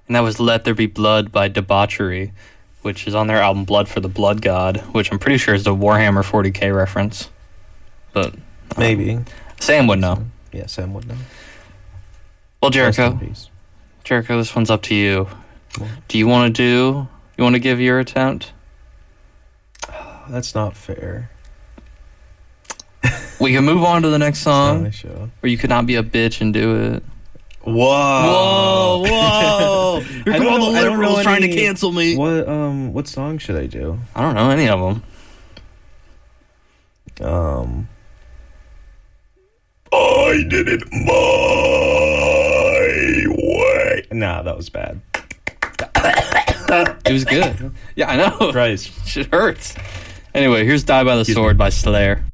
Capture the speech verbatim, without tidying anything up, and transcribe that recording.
And that was Let There Be Blood by Debauchery, which is on their album Blood for the Blood God, which I'm pretty sure is the Warhammer forty K reference. But um, maybe. Sam would know. Yeah, Sam would know. Well, Jericho. Jericho, this one's up to you. Do you want to do... You want to give your attempt? That's not fair. We can move on to the next song. It's not my show. Or you could not be a bitch and do it. Whoa. Whoa, whoa. Here come all the liberals trying any, to cancel me. What um what song should I do? I don't know any of them. Um I did it my way. Nah, that was bad. It was good. Yeah, I know. Christ. Shit hurts. Anyway, here's Die by the Sword by Slayer.